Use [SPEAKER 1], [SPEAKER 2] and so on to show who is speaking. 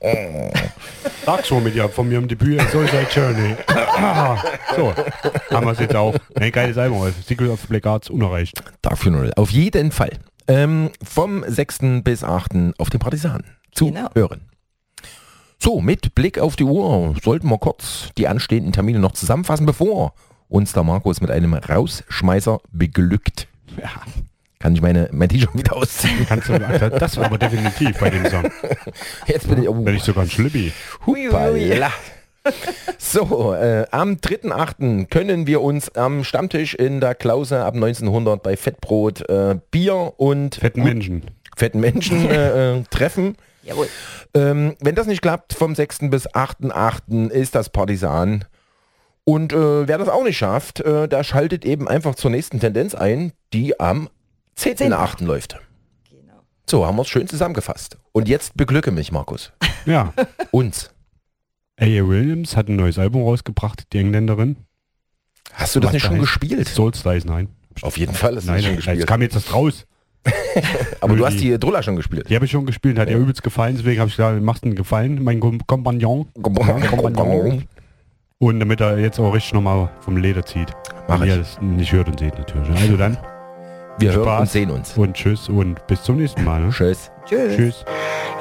[SPEAKER 1] Sag schon mit dir, von mir im Debüt, Soul Side Journey. So, haben wir es jetzt auch. Ein geiles Album, Secret of Black Arts, unerreicht.
[SPEAKER 2] Dark Funeral, auf jeden Fall. Vom 6. bis 8. auf dem Partisan zu hören. So, mit Blick auf die Uhr sollten wir kurz die anstehenden Termine noch zusammenfassen, bevor uns der Markus mit einem Rausschmeißer beglückt.
[SPEAKER 1] Ja.
[SPEAKER 2] Kann ich mein T-Shirt wieder ausziehen?
[SPEAKER 1] Kannst du, das war aber definitiv bei dem Song.
[SPEAKER 2] Jetzt bin ich
[SPEAKER 1] Wenn ich sogar ein Schlippi.
[SPEAKER 2] Hupala. So, am 3.8. können wir uns am Stammtisch in der Klause ab 1900 bei Fettbrot Bier und
[SPEAKER 1] Fetten Menschen
[SPEAKER 2] treffen.
[SPEAKER 3] Jawohl.
[SPEAKER 2] Wenn das nicht klappt, vom 6. bis 8.8. ist das Partisan. Und wer das auch nicht schafft, der schaltet eben einfach zur nächsten Tendenz ein, die am 10.8. läuft.
[SPEAKER 3] Genau.
[SPEAKER 2] So, haben wir es schön zusammengefasst. Und jetzt beglücke mich, Markus.
[SPEAKER 1] Ja.
[SPEAKER 2] Uns.
[SPEAKER 1] A.A. Williams hat ein neues Album rausgebracht, die Engländerin.
[SPEAKER 2] Hast du das
[SPEAKER 1] Was
[SPEAKER 2] nicht schon
[SPEAKER 1] heißt?
[SPEAKER 2] gespielt?
[SPEAKER 1] Soulstice, nein.
[SPEAKER 2] Auf jeden Fall ist
[SPEAKER 1] Nein,
[SPEAKER 2] das schon
[SPEAKER 1] nein,
[SPEAKER 2] gespielt.
[SPEAKER 1] jetzt kam jetzt das raus.
[SPEAKER 2] Aber du hast die Drulla schon gespielt.
[SPEAKER 1] Die habe ich schon gespielt, hat ihr übelst gefallen, deswegen habe ich gesagt, machst du einen Gefallen, mein Kompagnon. Und damit er jetzt auch richtig nochmal vom Leder zieht.
[SPEAKER 2] Mach
[SPEAKER 1] Wenn
[SPEAKER 2] ich.
[SPEAKER 1] ihr das nicht hört und seht natürlich. Also dann,
[SPEAKER 2] Wir hören
[SPEAKER 1] Spaß
[SPEAKER 2] und sehen uns.
[SPEAKER 1] und tschüss und bis zum nächsten Mal. Ne?
[SPEAKER 2] Tschüss.
[SPEAKER 3] Tschüss.
[SPEAKER 1] Tschüss.